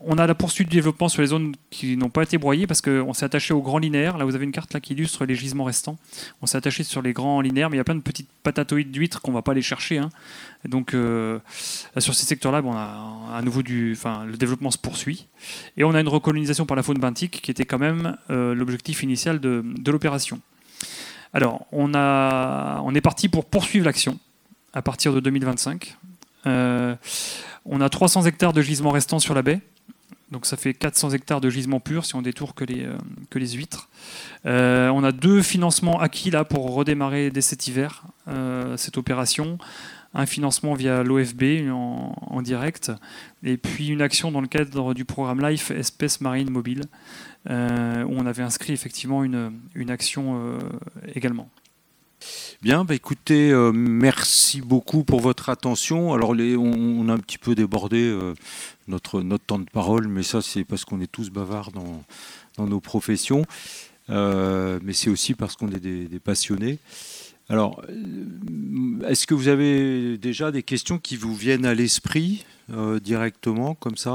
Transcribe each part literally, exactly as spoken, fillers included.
on a la poursuite du développement sur les zones qui n'ont pas été broyées parce qu'on s'est attaché aux grands linéaires. Là, vous avez une carte là, qui illustre les gisements restants. On s'est attaché sur les grands linéaires, mais il y a plein de petites patatoïdes d'huîtres qu'on ne va pas aller chercher. Hein. Donc, euh, sur ces secteurs-là, bon, on a à nouveau du, enfin, le développement se poursuit. Et on a une recolonisation par la faune benthique qui était quand même euh, l'objectif initial de, de l'opération. Alors, on, a, on est parti pour poursuivre l'action à partir de deux mille vingt-cinq. Euh, on a trois cents hectares de gisements restants sur la baie. Donc ça fait quatre cents hectares de gisements purs si on détourne que les, euh, que les huîtres. Euh, on a deux financements acquis là pour redémarrer dès cet hiver euh, cette opération. Un financement via l'O F B en, en direct, et puis une action dans le cadre du programme LIFE Espèces marines mobiles, euh, où on avait inscrit effectivement une, une action euh, également. Bien, bah écoutez, euh, merci beaucoup pour votre attention. Alors les, on, on a un petit peu débordé euh, notre, notre temps de parole, mais ça c'est parce qu'on est tous bavards dans, dans nos professions, euh, mais c'est aussi parce qu'on est des, des passionnés. Alors, est-ce que vous avez déjà des questions qui vous viennent à l'esprit euh, directement, comme ça ?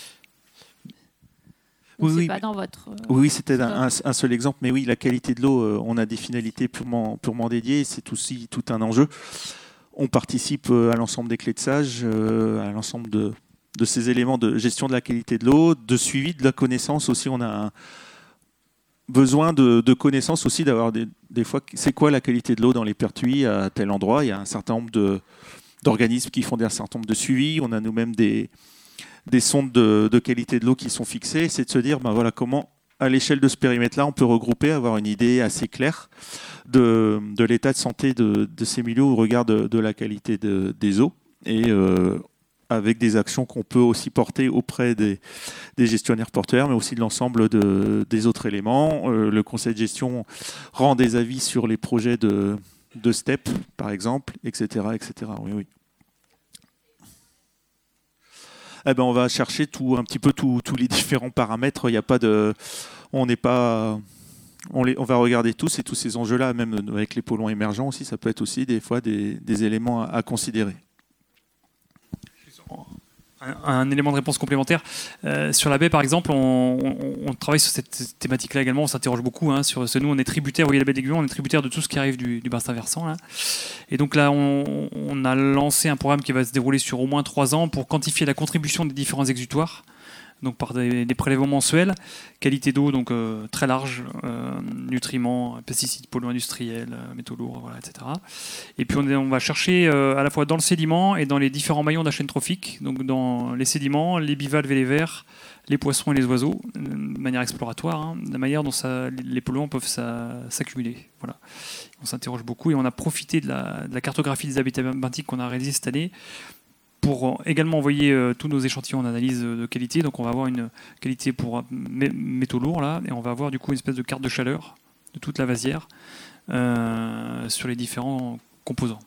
Oui, c'est oui, pas dans votre... oui, c'était un, un seul exemple, mais oui, la qualité de l'eau, euh, on a des finalités purement, purement dédiées, c'est aussi tout un enjeu. On participe à l'ensemble des clés de sage, euh, à l'ensemble de, de ces éléments de gestion de la qualité de l'eau, de suivi de la connaissance aussi. On a un besoin de, de connaissance aussi, d'avoir des, des fois, c'est quoi la qualité de l'eau dans les pertuis à tel endroit. Il y a un certain nombre de, d'organismes qui font un certain nombre de suivis. On a nous-mêmes des, des sondes de, de qualité de l'eau qui sont fixées. C'est de se dire, ben voilà, comment, à l'échelle de ce périmètre-là, on peut regrouper, avoir une idée assez claire de, de l'état de santé de, de ces milieux au regard de, de la qualité de, des eaux. Et euh, avec des actions qu'on peut aussi porter auprès des, des gestionnaires portuaires, mais aussi de l'ensemble de, des autres éléments. Euh, le conseil de gestion rend des avis sur les projets de, de STEP, par exemple, et cetera, et cetera. Oui, oui. Eh ben, on va chercher tout, un petit peu tous les différents paramètres. Il n'y a pas de, on n'est pas, on, les, on va regarder tous et tous ces enjeux-là, même avec les polluants émergents aussi, ça peut être aussi des fois des, des éléments à, à considérer. Un, un élément de réponse complémentaire. Euh, sur la baie, par exemple, on, on, on travaille sur cette thématique-là également. On s'interroge beaucoup. Hein, sur ce, nous, on est tributaire. Vous voyez la baie d'Aiguillon, on est tributaire de tout ce qui arrive du, du bassin versant. Là. Et donc là, on, on a lancé un programme qui va se dérouler sur au moins trois ans pour quantifier la contribution des différents exutoires. Donc par des, des prélèvements mensuels, qualité d'eau donc euh, très large, euh, nutriments, pesticides, polluants industriels, euh, métaux lourds, voilà, et cetera. Et puis on, est, on va chercher euh, à la fois dans le sédiment et dans les différents maillons de la chaîne trophique, donc dans les sédiments, les bivalves et les vers, les poissons et les oiseaux, de manière exploratoire, hein, la manière dont ça, les polluants peuvent ça, s'accumuler. Voilà. On s'interroge beaucoup et on a profité de la, de la cartographie des habitats benthiques qu'on a réalisée cette année pour également envoyer euh, tous nos échantillons d'analyse de qualité. Donc on va avoir une qualité pour mé métaux lourds là, et on va avoir du coup une espèce de carte de chaleur de toute la vasière euh, sur les différents composants.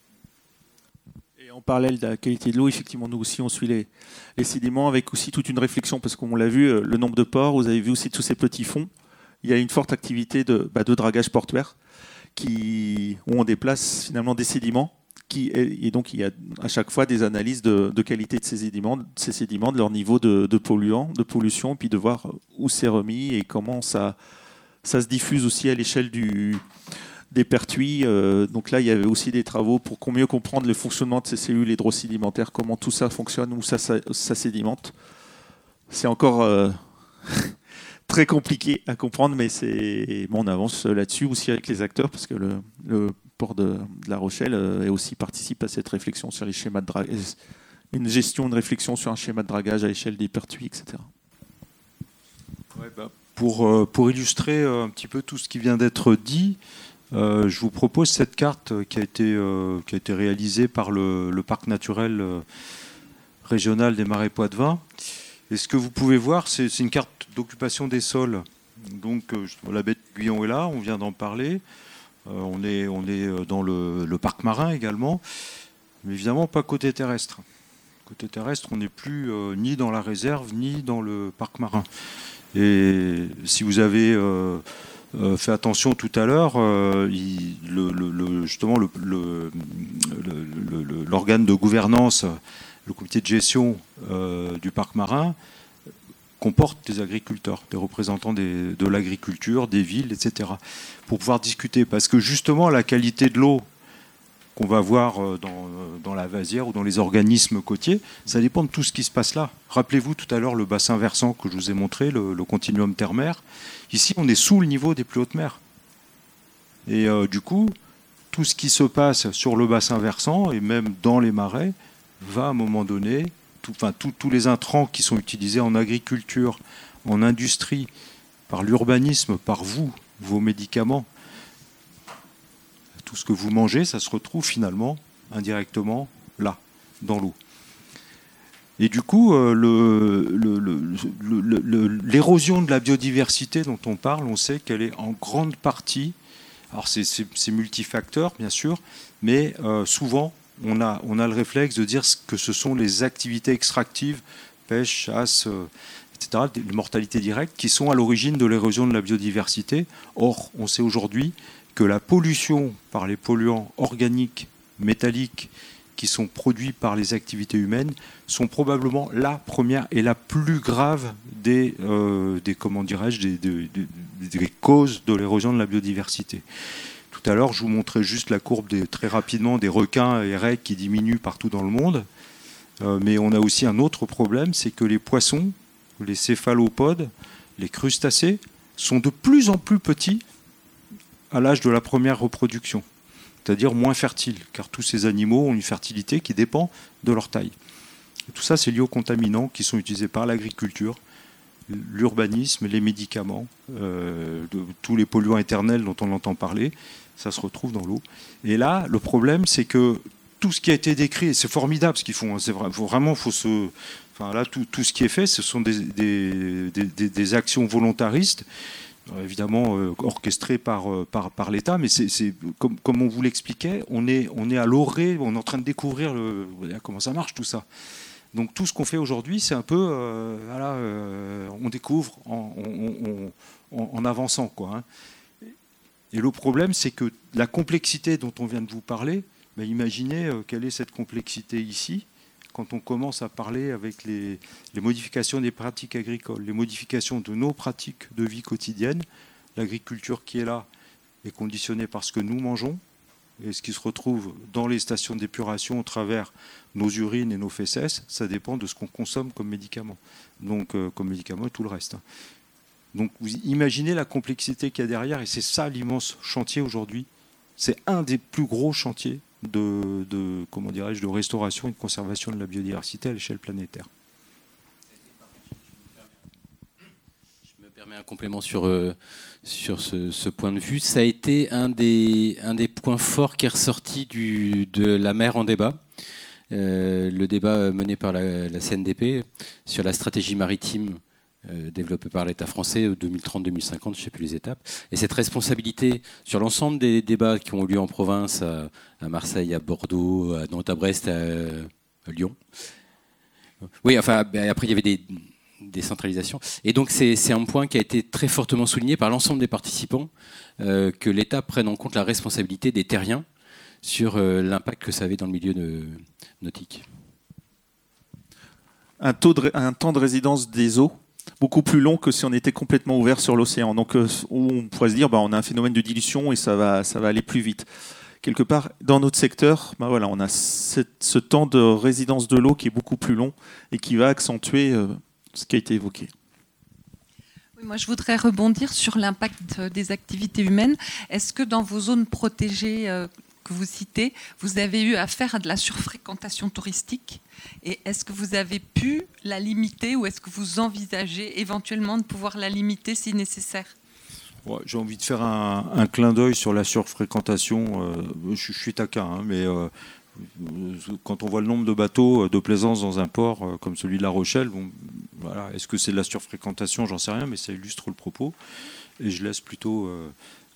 Et en parallèle de la qualité de l'eau, effectivement, nous aussi on suit les, les sédiments avec aussi toute une réflexion, parce qu'on l'a vu, le nombre de ports, vous avez vu aussi tous ces petits fonds. Il y a une forte activité de, bah, de dragage portuaire qui, où on déplace finalement des sédiments. Qui est, et donc il y a à chaque fois des analyses de, de qualité de ces sédiments, de ces sédiments, de leur niveau de, de polluants, de pollution, puis de voir où c'est remis et comment ça, ça se diffuse aussi à l'échelle du, des pertuis. Euh, donc là, il y avait aussi des travaux pour mieux comprendre le fonctionnement de ces cellules hydrosédimentaires, comment tout ça fonctionne, où ça, ça, ça sédimente. C'est encore euh, très compliqué à comprendre, mais c'est bon, on avance là-dessus aussi avec les acteurs, parce que le, le port de, de La Rochelle euh, et aussi participe à cette réflexion sur les schémas de dragage, une gestion de réflexion sur un schéma de dragage à l'échelle des pertuis, et cetera. Ouais, bah, pour, euh, pour illustrer euh, un petit peu tout ce qui vient d'être dit, euh, je vous propose cette carte qui a été, euh, qui a été réalisée par le, le parc naturel euh, régional des Marais Poitevin. Et ce que vous pouvez voir, c'est une carte d'occupation des sols. Donc euh, la baie de Guyon est là, on vient d'en parler. Euh, on, est, on est dans le, le parc marin également, mais évidemment pas côté terrestre. Côté terrestre, on n'est plus euh, ni dans la réserve, ni dans le parc marin. Et si vous avez euh, euh, fait attention tout à l'heure, euh, le, le, le, justement le, le, le, le, l'organe de gouvernance, le comité de gestion euh, du parc marin, comportent des agriculteurs, des représentants des, de l'agriculture, des villes, et cetera, pour pouvoir discuter. Parce que justement, la qualité de l'eau qu'on va voir dans, dans la vasière ou dans les organismes côtiers, ça dépend de tout ce qui se passe là. Rappelez-vous tout à l'heure le bassin versant que je vous ai montré, le, le continuum terre-mer. Ici, on est sous le niveau des plus hautes mers. Et euh, du coup, tout ce qui se passe sur le bassin versant et même dans les marais va à un moment donné, tout, enfin, tout, tous les intrants qui sont utilisés en agriculture, en industrie, par l'urbanisme, par vous, vos médicaments, tout ce que vous mangez, ça se retrouve finalement indirectement là, dans l'eau. Et du coup, euh, le, le, le, le, le, l'érosion de la biodiversité dont on parle, on sait qu'elle est en grande partie, alors c'est, c'est, c'est multifacteur bien sûr, mais euh, souvent on a, on a le réflexe de dire que ce sont les activités extractives, pêche, chasse, euh, et cetera, les mortalités directes, qui sont à l'origine de l'érosion de la biodiversité. Or, on sait aujourd'hui que la pollution par les polluants organiques, métalliques, qui sont produits par les activités humaines, sont probablement la première et la plus grave des, euh, des comment dirais-je, des, des, des, des causes de l'érosion de la biodiversité. Tout à l'heure, je vous montrais juste la courbe des, très rapidement des requins et raies qui diminuent partout dans le monde. Euh, mais on a aussi un autre problème, c'est que les poissons, les céphalopodes, les crustacés, sont de plus en plus petits à l'âge de la première reproduction, c'est-à-dire moins fertiles, car tous ces animaux ont une fertilité qui dépend de leur taille. Et tout ça, c'est lié aux contaminants qui sont utilisés par l'agriculture, l'urbanisme, les médicaments, euh, de, tous les polluants éternels dont on entend parler, ça se retrouve dans l'eau. Et là, le problème, c'est que tout ce qui a été décrit, et c'est formidable ce qu'ils font, hein, c'est vrai, faut vraiment, faut se... Enfin, là, tout, tout ce qui est fait, ce sont des, des, des, des actions volontaristes, évidemment euh, orchestré par, euh, par, par l'État, mais c'est, c'est, comme, comme on vous l'expliquait, on est, on est à l'orée, on est en train de découvrir le, comment ça marche tout ça. Donc tout ce qu'on fait aujourd'hui, c'est un peu, euh, voilà, euh, on découvre en, on, on, en, en avançant, quoi, hein. Et le problème, c'est que la complexité dont on vient de vous parler, ben imaginez euh, quelle est cette complexité ici, quand on commence à parler avec les, les modifications des pratiques agricoles, les modifications de nos pratiques de vie quotidienne. L'agriculture qui est là est conditionnée par ce que nous mangeons et ce qui se retrouve dans les stations d'épuration au travers nos urines et nos fesses, ça dépend de ce qu'on consomme comme médicament. Donc, euh, comme médicament et tout le reste. Donc vous imaginez la complexité qu'il y a derrière, et c'est ça l'immense chantier aujourd'hui. C'est un des plus gros chantiers de, de, comment dirais-je, de restauration et de conservation de la biodiversité à l'échelle planétaire. Je me permets un complément sur, euh, sur ce, ce point de vue. Ça a été un des, un des points forts qui est ressorti du, de la mer en débat. Euh, le débat mené par la, la C N D P sur la stratégie maritime euh, développée par l'État français deux mille trente deux mille cinquante, je ne sais plus les étapes. Et cette responsabilité sur l'ensemble des débats qui ont eu lieu en province, à, à Marseille, à Bordeaux, à Nantes, à Brest, à, à Lyon. Oui, enfin, après il y avait des décentralisations. Et donc c'est, c'est un point qui a été très fortement souligné par l'ensemble des participants, euh, que l'État prenne en compte la responsabilité des terriens sur euh, l'impact que ça avait dans le milieu de, nautique. Un, taux de, un temps de résidence des eaux beaucoup plus long que si on était complètement ouvert sur l'océan. Donc euh, où on pourrait se dire bah, on a un phénomène de dilution et ça va, ça va aller plus vite. Quelque part, dans notre secteur, bah, voilà, on a cette, ce temps de résidence de l'eau qui est beaucoup plus long et qui va accentuer euh, ce qui a été évoqué. Oui, moi, je voudrais rebondir sur l'impact des activités humaines. Est-ce que dans vos zones protégées euh, que vous citez, vous avez eu affaire à de la surfréquentation touristique ? Et est-ce que vous avez pu la limiter ou est-ce que vous envisagez éventuellement de pouvoir la limiter si nécessaire ? Ouais, j'ai envie de faire un, un clin d'œil sur la surfréquentation. Euh, je, je suis taquin, hein, mais euh, quand on voit le nombre de bateaux de plaisance dans un port euh, comme celui de La Rochelle, bon, voilà, est-ce que c'est de la surfréquentation ? J'en sais rien, mais ça illustre le propos. Et je laisse plutôt... Euh,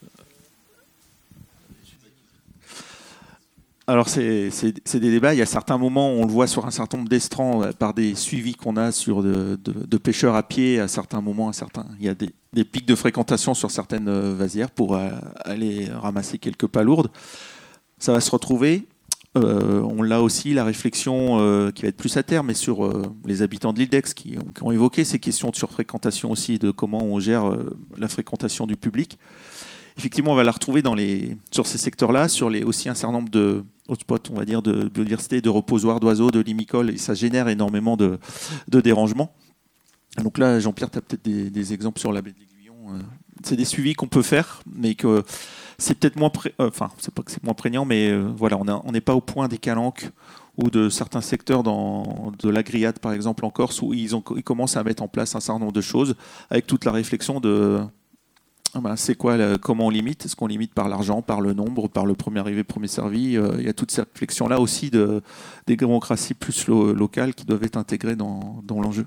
Alors, c'est, c'est, c'est des débats. Il y a certains moments, on le voit sur un certain nombre d'estrans par des suivis qu'on a sur de, de, de pêcheurs à pied. À certains moments, à certains, il y a des, des pics de fréquentation sur certaines vasières pour euh, aller ramasser quelques palourdes. Ça va se retrouver. Euh, on l'a aussi, la réflexion euh, qui va être plus à terme, mais sur euh, les habitants de l'île d'Aix qui, qui ont évoqué ces questions de surfréquentation aussi, de comment on gère euh, la fréquentation du public. Effectivement, on va la retrouver dans les, sur ces secteurs-là, sur les, aussi un certain nombre de hotspots, on va dire, de biodiversité, de reposoirs d'oiseaux, de limicoles, et ça génère énormément de, de dérangements. Donc là, Jean-Pierre, tu as peut-être des, des exemples sur la baie de l'Aiguillon. C'est des suivis qu'on peut faire, mais que c'est peut-être moins, pré... enfin, c'est pas que c'est moins prégnant, mais euh, voilà, on n'est pas au point des calanques ou de certains secteurs dans, de la grillade, par exemple, en Corse, où ils, ont, ils commencent à mettre en place un certain nombre de choses, avec toute la réflexion de ben, c'est quoi, la, comment on limite, est-ce qu'on limite par l'argent, par le nombre, par le premier arrivé, premier servi. euh, Il y a toute cette réflexion-là aussi de, des démocraties plus lo- locales qui doivent être intégrées dans, dans l'enjeu.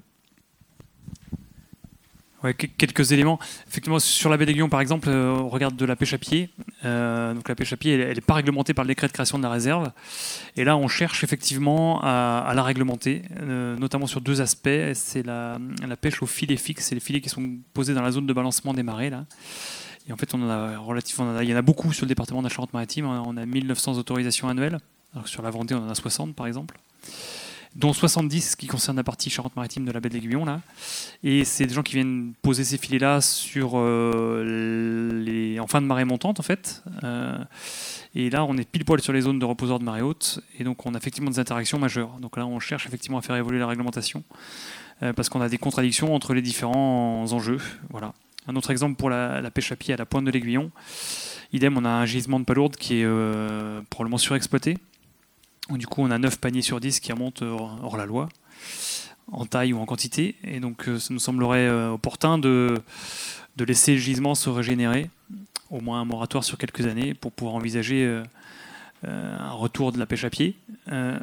Ouais, quelques éléments. Effectivement, sur la baie d'Aiguillon, par exemple, euh, on regarde de la pêche à pied. Euh, donc la pêche à pied, elle n'est pas réglementée par le décret de création de la réserve. Et là, on cherche effectivement à, à la réglementer, euh, notamment sur deux aspects. C'est la, la pêche aux filets fixes, c'est les filets qui sont posés dans la zone de balancement des marées. Là. Et en fait, on en a relativement, on en a, il y en a beaucoup sur le département de la Charente-Maritime. On a mille neuf cents autorisations annuelles. Alors sur la Vendée, on en a soixante, par exemple, dont soixante-dix qui concernent la partie Charente-Maritime de la baie de l'Aiguillon. Là. Et c'est des gens qui viennent poser ces filets-là sur, euh, les, en fin de marée montante, en fait. Euh, et là, on est pile poil sur les zones de reposoir de marée haute. Et donc, on a effectivement des interactions majeures. Donc là, on cherche effectivement à faire évoluer la réglementation euh, parce qu'on a des contradictions entre les différents enjeux. Voilà. Un autre exemple pour la, la pêche à pied à la pointe de l'Aiguillon. Idem, on a un gisement de palourde qui est euh, probablement surexploité. Du coup, on a neuf paniers sur dix qui remontent hors, hors la loi, en taille ou en quantité. Et donc, euh, ça nous semblerait euh, opportun de, de laisser le gisement se régénérer, au moins un moratoire sur quelques années, pour pouvoir envisager euh, euh, un retour de la pêche à pied. Euh,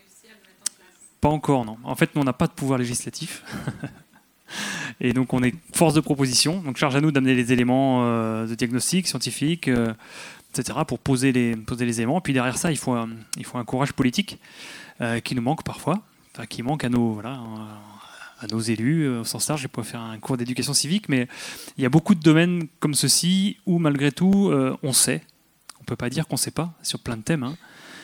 pas encore, non. En fait, nous, on n'a pas de pouvoir législatif. Et donc, on est force de proposition. Donc, charge à nous d'amener les éléments euh, de diagnostic scientifique, euh, et cetera, pour poser les, poser les éléments. Et puis derrière ça, il faut un, il faut un courage politique euh, qui nous manque parfois, enfin, qui manque à nos, voilà, à nos élus, au sens large. Je vais pas faire un cours d'éducation civique, mais il y a beaucoup de domaines comme ceci où, malgré tout, euh, on sait. On ne peut pas dire qu'on ne sait pas sur plein de thèmes. Hein.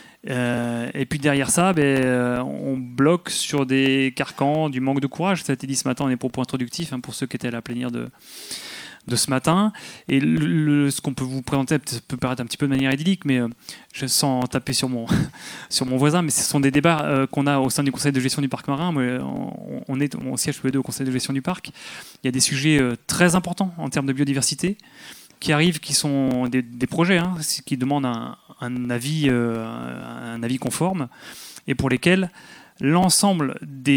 Euh, et puis derrière ça, ben, euh, on bloque sur des carcans du manque de courage. Ça a été dit ce matin dans les propos introductifs, hein, pour ceux qui étaient à la plénière de... de ce matin. Et le, le, ce qu'on peut vous présenter peut paraître un petit peu de manière idyllique, mais euh, je sens taper sur mon, sur mon voisin, mais ce sont des débats euh, qu'on a au sein du conseil de gestion du parc marin. On, on, est, on siège tous les deux au conseil de gestion du parc. Il y a des sujets euh, très importants en termes de biodiversité qui arrivent, qui sont des, des projets, hein, qui demandent un, un, avis, euh, un avis conforme, et pour lesquels l'ensemble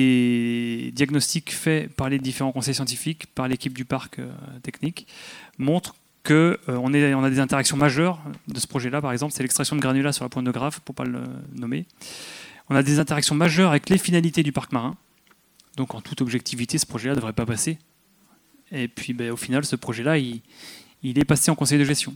des diagnostics faits par les différents conseils scientifiques, par l'équipe du parc euh, technique, montrent qu'on euh, on a des interactions majeures de ce projet-là. Par exemple, c'est l'extraction de granulats sur la pointe de Grave, pour ne pas le nommer. On a des interactions majeures avec les finalités du parc marin. Donc, en toute objectivité, ce projet-là ne devrait pas passer. Et puis, ben, au final, ce projet-là, il, il est passé en conseil de gestion.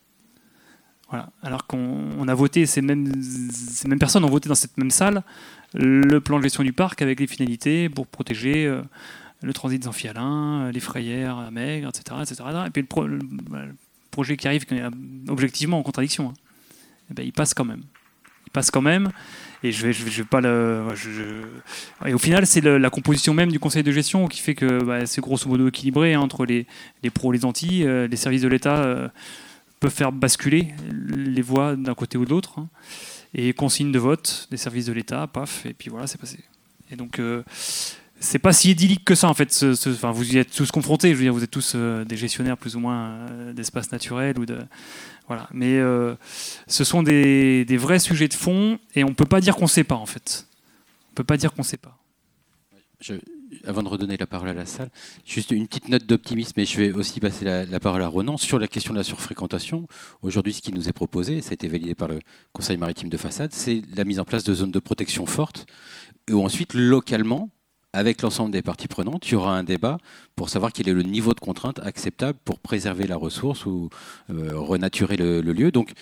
Voilà. Alors qu'on on a voté, ces mêmes, ces mêmes personnes ont voté dans cette même salle le plan de gestion du parc avec les finalités pour protéger euh, le transit des amphihalins, les frayères à maigres, et cetera, et cetera. Et puis le, pro, le, le projet qui arrive objectivement en contradiction, hein, et ben, il passe quand même. Il passe quand même. Et je vais, je vais, je vais pas le. Je, je... Et au final, c'est le, la composition même du conseil de gestion qui fait que bah, c'est grosso modo équilibré, hein, entre les, les pros et les anti. Euh, les services de l'État euh, peuvent faire basculer les voix d'un côté ou de l'autre. Hein. Et consigne de vote des services de l'État, paf, et puis voilà, c'est passé. Et donc, euh, c'est pas si idyllique que ça, en fait. Ce, ce, enfin, vous y êtes tous confrontés, je veux dire, vous êtes tous euh, des gestionnaires plus ou moins euh, d'espaces naturels ou de. Voilà. Mais euh, ce sont des, des vrais sujets de fond, et on peut pas dire qu'on sait pas, en fait. On peut pas dire qu'on sait pas. Je, avant de redonner la parole à la salle, juste une petite note d'optimisme, et je vais aussi passer la, la parole à Ronan sur la question de la surfréquentation. Aujourd'hui, ce qui nous est proposé, ça a été validé par le Conseil maritime de façade, c'est la mise en place de zones de protection fortes, où ensuite, localement, avec l'ensemble des parties prenantes, il y aura un débat pour savoir quel est le niveau de contrainte acceptable pour préserver la ressource ou euh, renaturer le, le lieu. Donc,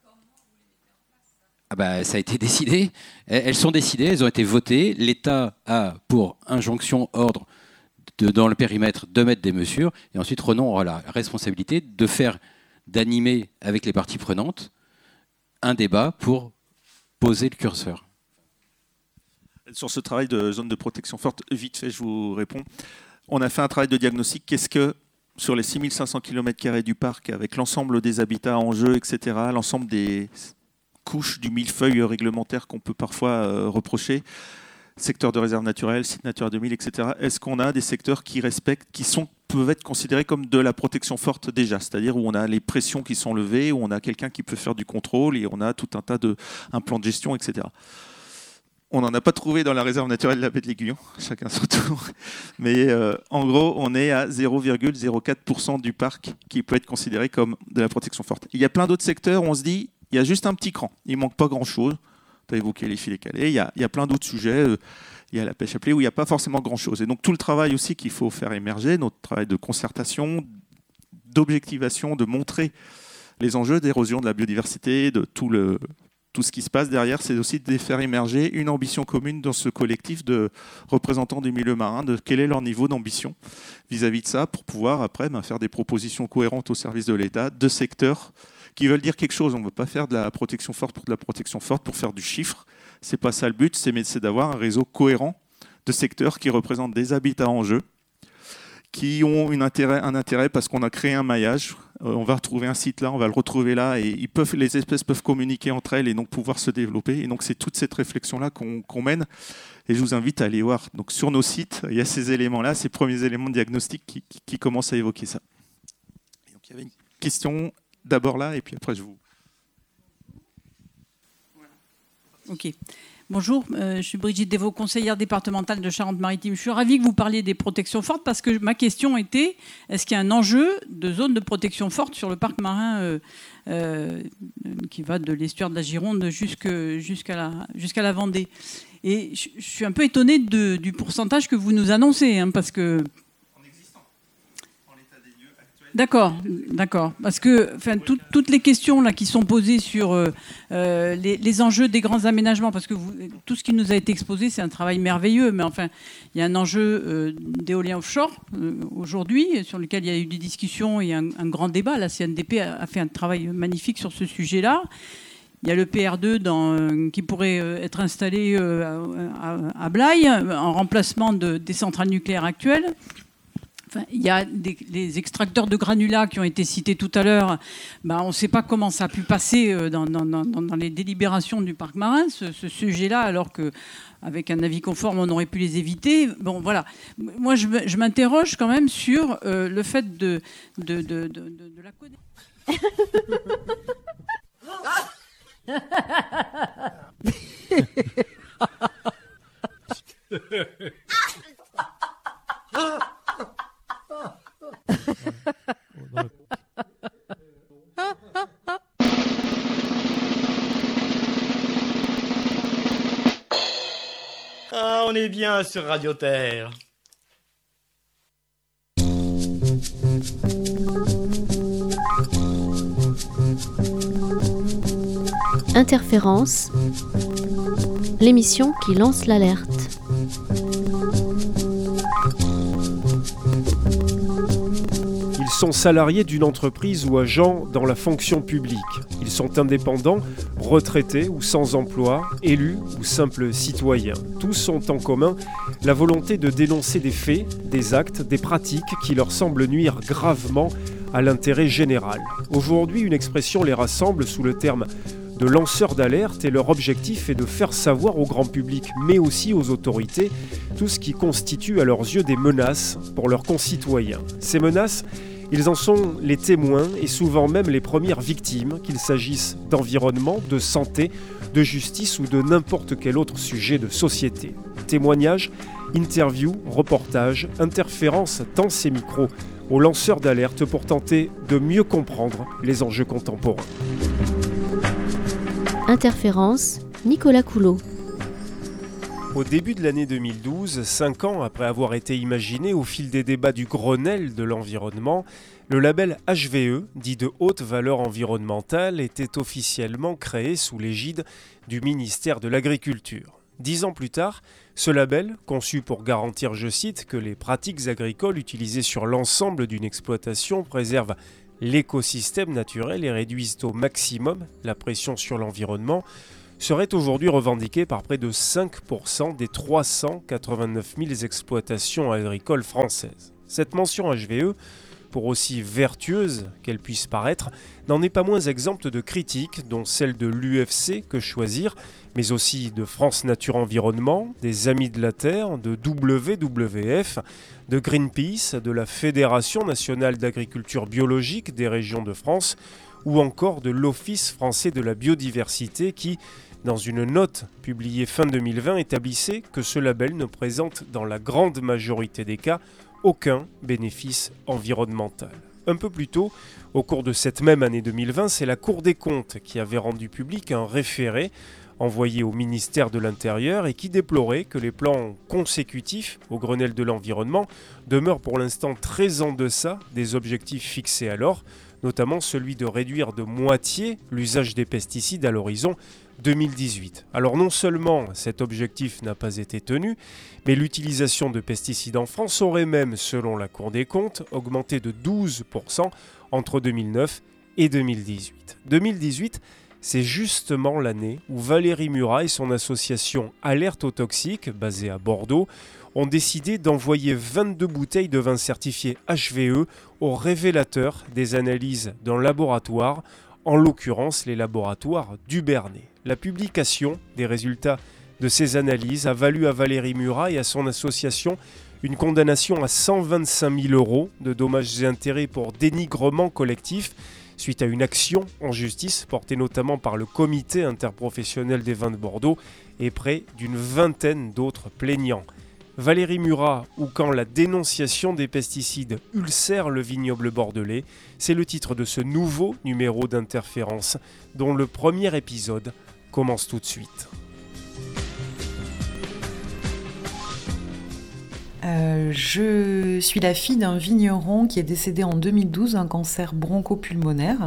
Ah bah, ça a été décidé. Elles sont décidées, elles ont été votées. L'État a, pour injonction, ordre, de, dans le périmètre, de mettre des mesures. Et ensuite, Renan aura la responsabilité de faire, d'animer avec les parties prenantes un débat pour poser le curseur. Sur ce travail de zone de protection forte, vite fait, je vous réponds. On a fait un travail de diagnostic. Qu'est-ce que, sur les six mille cinq cents kilomètres carrés du parc, avec l'ensemble des habitats en jeu, et cetera, l'ensemble des couches du millefeuille réglementaire qu'on peut parfois euh, reprocher, secteur de réserve naturelle, site Natura deux mille, et cetera, est-ce qu'on a des secteurs qui respectent, qui sont, peuvent être considérés comme de la protection forte déjà, c'est-à-dire où on a les pressions qui sont levées, où on a quelqu'un qui peut faire du contrôle et on a tout un tas de, un plan de gestion, et cetera. On n'en a pas trouvé dans la réserve naturelle de la baie de l'Aiguillon, chacun son tour. Mais euh, en gros, on est à zéro virgule zéro quatre pour cent du parc qui peut être considéré comme de la protection forte. Il y a plein d'autres secteurs où on se dit, il y a juste un petit cran, il ne manque pas grand-chose. Tu as évoqué les filets calés, il y a, il y a plein d'autres sujets. Euh, il y a la pêche appelée où il n'y a pas forcément grand-chose. Et donc tout le travail aussi qu'il faut faire émerger, notre travail de concertation, d'objectivation, de montrer les enjeux d'érosion de la biodiversité, de tout le... Tout ce qui se passe derrière, c'est aussi de faire émerger une ambition commune dans ce collectif de représentants du milieu marin, de quel est leur niveau d'ambition vis-à-vis de ça, pour pouvoir après ben, faire des propositions cohérentes au service de l'État, de secteurs qui veulent dire quelque chose. On ne veut pas faire de la protection forte pour de la protection forte, pour faire du chiffre. Ce n'est pas ça le but, c'est, c'est d'avoir un réseau cohérent de secteurs qui représentent des habitats en jeu, qui ont une intérêt, un intérêt parce qu'on a créé un maillage. Euh, on va retrouver un site là, on va le retrouver là, et ils peuvent, les espèces peuvent communiquer entre elles et donc pouvoir se développer. Et donc c'est toute cette réflexion-là qu'on, qu'on mène. Et je vous invite à aller voir. Donc sur nos sites, il y a ces éléments-là, ces premiers éléments de diagnostic qui, qui, qui commencent à évoquer ça. Et donc il y avait une question d'abord là, et puis après je vous... Ok. Bonjour, euh, je suis Brigitte Devaux, conseillère départementale de Charente-Maritime. Je suis ravie que vous parliez des protections fortes parce que ma question était, est-ce qu'il y a un enjeu de zone de protection forte sur le parc marin euh, euh, qui va de l'estuaire de la Gironde jusque, jusqu'à, la, jusqu'à la Vendée? Et je, je suis un peu étonnée de, du pourcentage que vous nous annoncez, hein, parce que... D'accord, d'accord. Parce que enfin, tout, toutes les questions là, qui sont posées sur euh, les, les enjeux des grands aménagements, parce que vous, tout ce qui nous a été exposé, c'est un travail merveilleux, mais enfin, il y a un enjeu euh, d'éolien offshore euh, aujourd'hui, sur lequel il y a eu des discussions et un, un grand débat. La C N D P a, a fait un travail magnifique sur ce sujet-là. Il y a le P R deux dans, euh, qui pourrait euh, être installé euh, à, à Blaye, en remplacement de, des centrales nucléaires actuelles. Enfin, il y a des, les extracteurs de granulats qui ont été cités tout à l'heure. Ben, on ne sait pas comment ça a pu passer dans, dans, dans, dans les délibérations du parc marin, ce, ce sujet-là, alors qu'avec un avis conforme, on aurait pu les éviter. Bon, voilà. Moi, je, je m'interroge quand même sur euh, le fait de, de, de, de, de, de la connaître. Ah, on est bien sur Radio Terre. Interférence, l'émission qui lance l'alerte. Ils sont salariés d'une entreprise ou agents dans la fonction publique. Ils sont indépendants, retraités ou sans emploi, élus ou simples citoyens. Tous ont en commun la volonté de dénoncer des faits, des actes, des pratiques qui leur semblent nuire gravement à l'intérêt général. Aujourd'hui, une expression les rassemble sous le terme de lanceurs d'alerte et leur objectif est de faire savoir au grand public, mais aussi aux autorités, tout ce qui constitue à leurs yeux des menaces pour leurs concitoyens. Ces menaces, ils en sont les témoins et souvent même les premières victimes, qu'il s'agisse d'environnement, de santé, de justice ou de n'importe quel autre sujet de société. Témoignages, interviews, reportages, interférences tendent ces micros aux lanceurs d'alerte pour tenter de mieux comprendre les enjeux contemporains. Interférence, Nicolas Coulot. Au début de l'année deux mille douze, cinq ans après avoir été imaginé au fil des débats du Grenelle de l'environnement, le label H V E, dit de haute valeur environnementale, était officiellement créé sous l'égide du ministère de l'Agriculture. Dix ans plus tard, ce label, conçu pour garantir, je cite, que les pratiques agricoles utilisées sur l'ensemble d'une exploitation préservent l'écosystème naturel et réduisent au maximum la pression sur l'environnement, serait aujourd'hui revendiquée par près de cinq pour cent des trois cent quatre-vingt-neuf mille exploitations agricoles françaises. Cette mention H V E, pour aussi vertueuse qu'elle puisse paraître, n'en est pas moins exempte de critiques, dont celle de l'U F C Que Choisir, mais aussi de France Nature Environnement, des Amis de la Terre, de W W F, de Greenpeace, de la Fédération nationale d'agriculture biologique des régions de France, ou encore de l'Office français de la biodiversité qui, dans une note publiée fin deux mille vingt, établissait que ce label ne présente dans la grande majorité des cas aucun bénéfice environnemental. Un peu plus tôt, au cours de cette même année deux mille vingt, c'est la Cour des comptes qui avait rendu public un référé envoyé au ministère de l'Intérieur et qui déplorait que les plans consécutifs au Grenelle de l'environnement demeurent pour l'instant très en deçà des objectifs fixés alors, notamment celui de réduire de moitié l'usage des pesticides à l'horizon deux mille dix-huit. Alors non seulement cet objectif n'a pas été tenu, mais l'utilisation de pesticides en France aurait même, selon la Cour des comptes, augmenté de douze pour cent entre deux mille neuf et deux mille dix-huit. deux mille dix-huit, c'est justement l'année où Valérie Murat et son association Alerte aux toxiques, basée à Bordeaux, ont décidé d'envoyer vingt-deux bouteilles de vin certifié H V E au révélateur des analyses d'un laboratoire, en l'occurrence les laboratoires du Bernay. La publication des résultats de ces analyses a valu à Valérie Murat et à son association une condamnation à cent vingt-cinq mille euros de dommages et intérêts pour dénigrement collectif, suite à une action en justice portée notamment par le comité interprofessionnel des vins de Bordeaux et près d'une vingtaine d'autres plaignants. Valérie Murat ou quand la dénonciation des pesticides ulcère le vignoble bordelais, c'est le titre de ce nouveau numéro d'Interférence dont le premier épisode commence tout de suite. Euh, je suis la fille d'un vigneron qui est décédé en deux mille douze d'un cancer bronchopulmonaire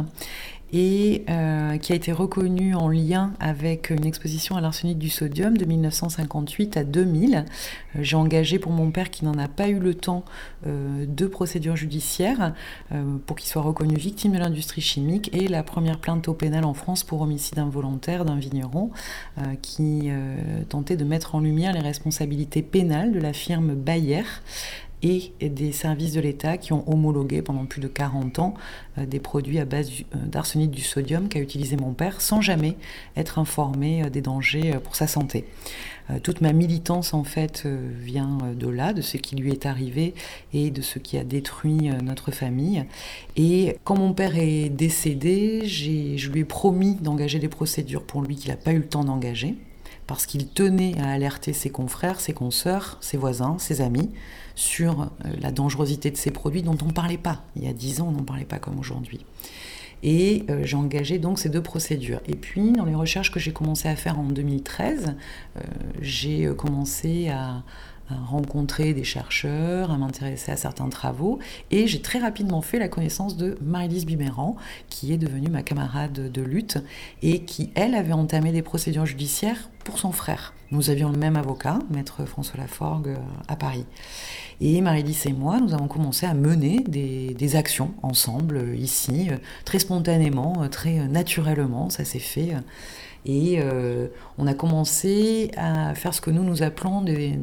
et euh, qui a été reconnu en lien avec une exposition à l'arsenic du sodium de mille neuf cent cinquante-huit à deux mille. Euh, j'ai engagé pour mon père qui n'en a pas eu le temps euh, deux procédures judiciaires euh, pour qu'il soit reconnu victime de l'industrie chimique et la première plainte au pénal en France pour homicide involontaire d'un vigneron euh, qui euh, tentait de mettre en lumière les responsabilités pénales de la firme Bayer et des services de l'État qui ont homologué pendant plus de quarante ans euh, des produits à base du, euh, d'arsenic du sodium qu'a utilisé mon père sans jamais être informé euh, des dangers euh, pour sa santé. Euh, toute ma militance en fait euh, vient euh, de là, de ce qui lui est arrivé et de ce qui a détruit euh, notre famille. Et quand mon père est décédé, j'ai, je lui ai promis d'engager des procédures pour lui qu'il n'a pas eu le temps d'engager, parce qu'il tenait à alerter ses confrères, ses consoeurs, ses voisins, ses amis sur la dangerosité de ces produits dont on ne parlait pas. Il y a dix ans, on n'en parlait pas comme aujourd'hui. Et euh, j'ai engagé donc ces deux procédures. Et puis, dans les recherches que j'ai commencé à faire en deux mille treize, euh, j'ai commencé à, à rencontrer des chercheurs, à m'intéresser à certains travaux, et j'ai très rapidement fait la connaissance de Marie-Lise Biméran, qui est devenue ma camarade de lutte, et qui, elle, avait entamé des procédures judiciaires pour son frère. Nous avions le même avocat, maître François Laforgue, à Paris. Et Marie-Lise et moi, nous avons commencé à mener des, des actions ensemble, ici, très spontanément, très naturellement, ça s'est fait. Et euh, on a commencé à faire ce que nous, nous appelons des,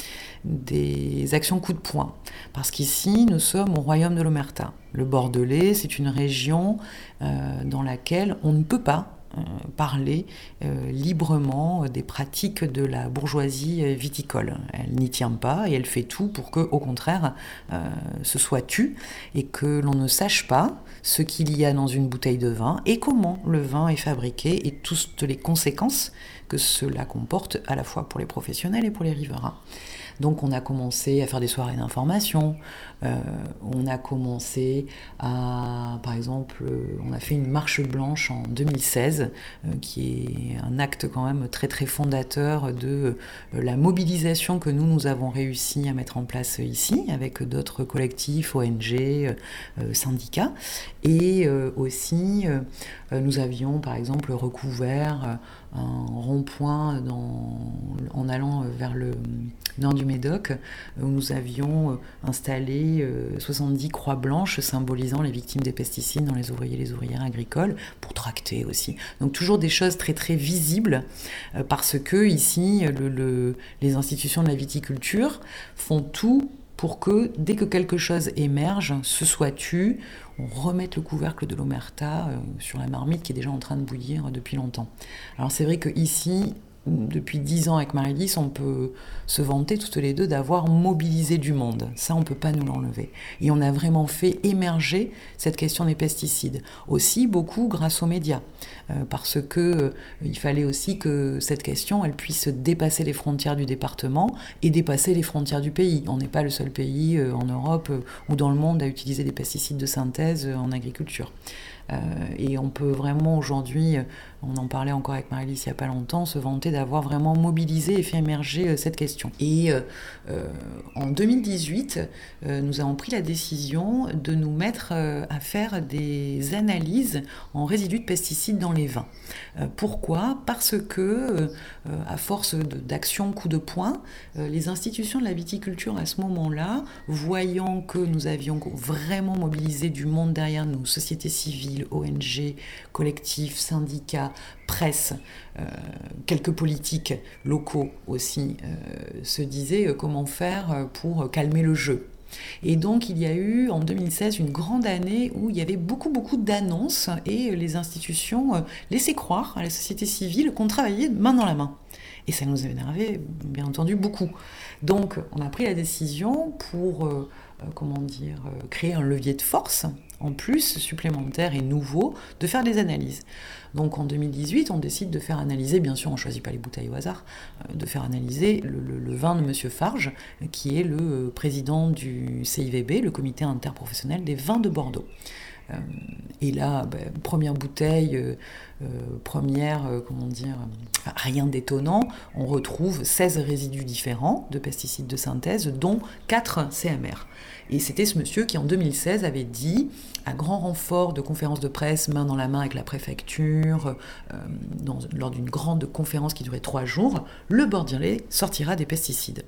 des, des actions coup de poing. Parce qu'ici, nous sommes au royaume de l'Omerta. Le Bordelais, c'est une région euh, dans laquelle on ne peut pas Euh, parler euh, librement des pratiques de la bourgeoisie viticole. Elle n'y tient pas et elle fait tout pour que, au contraire, euh, ce soit tu et que l'on ne sache pas ce qu'il y a dans une bouteille de vin et comment le vin est fabriqué et toutes les conséquences que cela comporte à la fois pour les professionnels et pour les riverains. Donc on a commencé à faire des soirées d'information, euh, on a commencé à, par exemple, on a fait une marche blanche en deux mille seize, euh, qui est un acte quand même très très fondateur de euh, la mobilisation que nous, nous avons réussi à mettre en place ici, avec d'autres collectifs, O N G, euh, syndicats, et euh, aussi euh, nous avions par exemple recouvert un rond-point dans, en allant vers le nord du Médoc, où nous avions installé soixante-dix croix blanches symbolisant les victimes des pesticides dans les ouvriers et les ouvrières agricoles, pour tracter aussi. Donc toujours des choses très très visibles, parce que ici, le, le, les institutions de la viticulture font tout pour que, dès que quelque chose émerge, ce soit tu, on remette le couvercle de l'omerta euh, sur la marmite qui est déjà en train de bouillir depuis longtemps. Alors c'est vrai qu'ici, depuis dix ans avec Marie-Lise, on peut se vanter toutes les deux d'avoir mobilisé du monde. Ça, on ne peut pas nous l'enlever. Et on a vraiment fait émerger cette question des pesticides. Aussi, beaucoup grâce aux médias. Euh, parce que euh, il fallait aussi que cette question, elle puisse dépasser les frontières du département et dépasser les frontières du pays. On n'est pas le seul pays euh, en Europe euh, ou dans le monde à utiliser des pesticides de synthèse euh, en agriculture. Euh, et on peut vraiment aujourd'hui, on en parlait encore avec Marie-Lise il n'y a pas longtemps, se vanter d'avoir vraiment mobilisé et fait émerger euh, cette question. Et euh, euh, en deux mille dix-huit, euh, nous avons pris la décision de nous mettre euh, à faire des analyses en résidus de pesticides dans les vins. Euh, pourquoi ? Parce que, euh, à force de, d'action coup de poing, euh, les institutions de la viticulture à ce moment-là, voyant que nous avions vraiment mobilisé du monde derrière nous, société civile, O N G, collectifs, syndicats, presse, euh, quelques politiques locaux aussi, euh, se disaient euh, comment faire pour calmer le jeu. Et donc il y a eu en deux mille seize une grande année où il y avait beaucoup beaucoup d'annonces et les institutions euh, laissaient croire à la société civile qu'on travaillait main dans la main. Et ça nous énervait bien entendu beaucoup. Donc on a pris la décision pour euh, euh, comment dire, euh, créer un levier de force en plus supplémentaire et nouveau, de faire des analyses. Donc en deux mille dix-huit, on décide de faire analyser, bien sûr on ne choisit pas les bouteilles au hasard, euh, de faire analyser le, le, le vin de Monsieur Farge, qui est le président du C I V B, le comité interprofessionnel des vins de Bordeaux. Euh, et là, bah, première bouteille, euh, euh, première, euh, comment dire, euh, rien d'étonnant, on retrouve seize résidus différents de pesticides de synthèse, dont quatre C M R. Et c'était ce monsieur qui, en deux mille seize, avait dit, à grand renfort de conférences de presse, main dans la main avec la préfecture, euh, dans, lors d'une grande conférence qui durait trois jours, le Bordelais sortira des pesticides.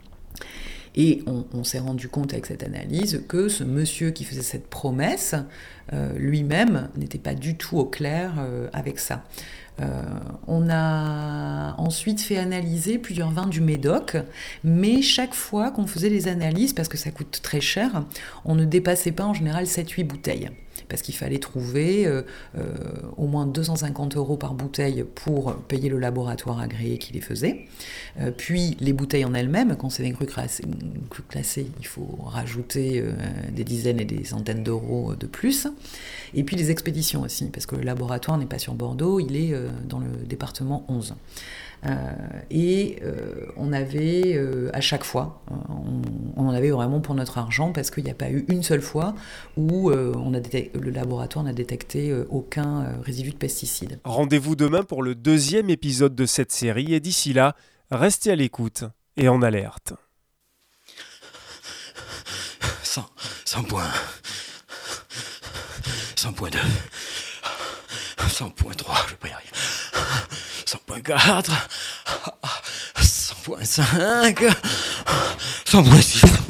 Et on, on s'est rendu compte avec cette analyse que ce monsieur qui faisait cette promesse, euh, lui-même, n'était pas du tout au clair euh, avec ça. Euh, on a ensuite fait analyser plusieurs vins du Médoc, mais chaque fois qu'on faisait les analyses, parce que ça coûte très cher, on ne dépassait pas en général sept huit bouteilles. Parce qu'il fallait trouver euh, euh, au moins deux cent cinquante euros par bouteille pour payer le laboratoire agréé qui les faisait. Euh, puis les bouteilles en elles-mêmes, quand c'est des crus classés, crus classés, il faut rajouter euh, des dizaines et des centaines d'euros de plus. Et puis les expéditions aussi, parce que le laboratoire n'est pas sur Bordeaux, il est euh, dans le département onze. Euh, et euh, on avait euh, à chaque fois, on, on en avait vraiment pour notre argent parce qu'il n'y a pas eu une seule fois où euh, on a détecté, le laboratoire n'a détecté euh, aucun euh, résidu de pesticides. Rendez-vous demain pour le deuxième épisode de cette série et d'ici là, restez à l'écoute et en alerte. cent, cent points. cent point deux. cent point trois, je vais pas y arriver. cent point quatre. cent point cinq. cent point six.